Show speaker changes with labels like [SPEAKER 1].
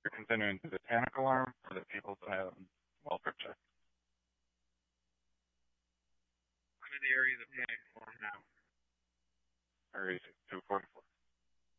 [SPEAKER 1] You're continuing to the panic alarm or the people's welfare check?
[SPEAKER 2] I'm in the area of the panic alarm now.
[SPEAKER 1] Area 244.